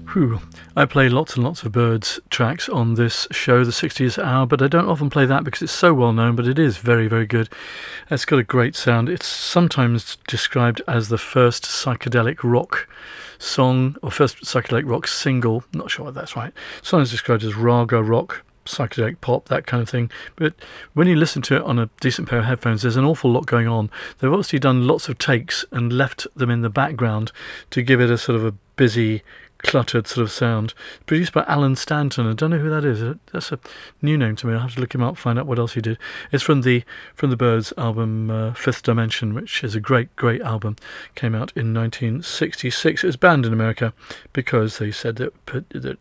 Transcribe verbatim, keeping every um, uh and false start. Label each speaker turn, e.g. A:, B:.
A: Whew. I play lots and lots of Byrds tracks on this show, the sixtieth hour, but I don't often play that because it's so well known, but it is very, very good. It's got a great sound. It's sometimes described as the first psychedelic rock song, or first psychedelic rock single. Not sure if that's right. Sometimes described as raga rock, psychedelic pop, that kind of thing. But when you listen to it on a decent pair of headphones, there's an awful lot going on. They've obviously done lots of takes and left them in the background to give it a sort of a busy, cluttered sort of sound. Produced by Alan Stanton. I don't know who that is. That's a new name to me. I'll have to look him up, find out what else he did. It's from the from the Byrds album uh, Fifth Dimension, which is a great, great album. Came out in nineteen sixty-six. It was banned in America because they said that, that